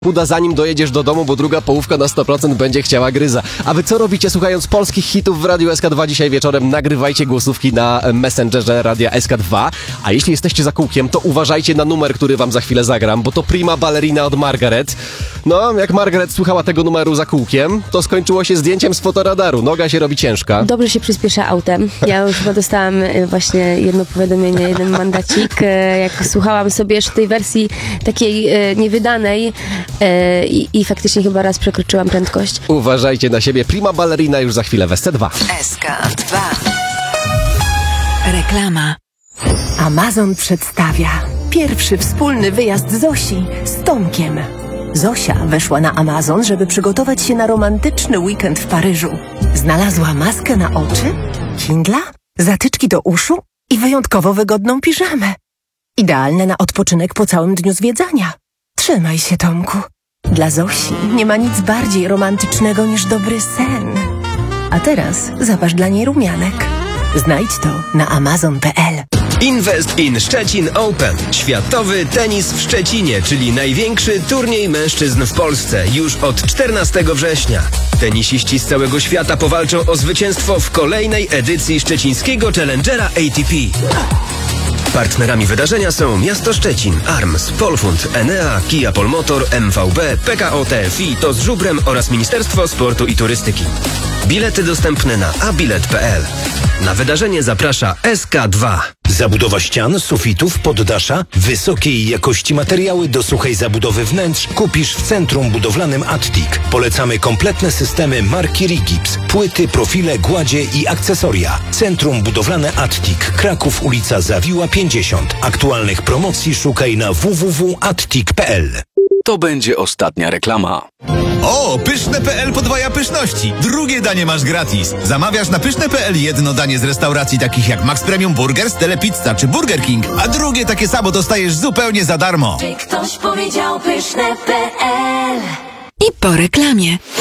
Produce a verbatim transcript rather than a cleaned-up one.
Uda zanim dojedziesz do domu, bo druga połówka na sto procent będzie chciała gryza. A wy co robicie słuchając polskich hitów w Radiu S K dwa dzisiaj wieczorem? Nagrywajcie głosówki na Messengerze Radia S K dwa. A jeśli jesteście za kółkiem, to uważajcie na numer, który wam za chwilę zagram, bo to Prima Ballerina od Margaret. No, jak Margaret słuchała tego numeru za kółkiem, to skończyło się zdjęciem z fotoradaru. Noga się robi ciężka. Dobrze się przyspiesza autem. Ja już chyba dostałam y, właśnie jedno powiadomienie, jeden mandacik. Y, jak słuchałam sobie jeszcze tej wersji takiej y, niewydanej y, i faktycznie chyba raz przekroczyłam prędkość. Uważajcie na siebie. Prima Ballerina już za chwilę w S C dwa. S K dwa. Reklama. Amazon przedstawia pierwszy wspólny wyjazd Zosi z Tomkiem. Zosia weszła na Amazon, żeby przygotować się na romantyczny weekend w Paryżu. Znalazła maskę na oczy, Kindla, zatyczki do uszu i wyjątkowo wygodną piżamę. Idealne na odpoczynek po całym dniu zwiedzania. Trzymaj się, Tomku. Dla Zosi nie ma nic bardziej romantycznego niż dobry sen. A teraz zaważ dla niej rumianek. Znajdź to na amazon kropka p l. Invest in Szczecin Open. Światowy tenis w Szczecinie, czyli największy turniej mężczyzn w Polsce już od czternastego września. Tenisiści z całego świata powalczą o zwycięstwo w kolejnej edycji szczecińskiego Challengera A T P. Partnerami wydarzenia są Miasto Szczecin, Arms, Polfund, Enea, Kia Polmotor, M V B, P K O T F I, to z Żubrem oraz Ministerstwo Sportu i Turystyki. Bilety dostępne na a bilet kropka p l. Na wydarzenie zaprasza S K dwa. Zabudowa ścian, sufitów, poddasza, wysokiej jakości materiały do suchej zabudowy wnętrz kupisz w Centrum Budowlanym Attic. Polecamy kompletne systemy marki Rigips, płyty, profile, gładzie i akcesoria. Centrum Budowlane Attic, Kraków, ulica Zawiła pięćdziesiąt. Aktualnych promocji szukaj na w w w kropka attic kropka p l. To będzie ostatnia reklama. O, pyszne kropka p l podwaja pyszności. Drugie danie masz gratis. Zamawiasz na pyszne kropka p l jedno danie z restauracji takich jak Max Premium Burgers, Telepizza czy Burger King, a drugie takie samo dostajesz zupełnie za darmo. Czy ktoś powiedział pyszne kropka p l? I po reklamie.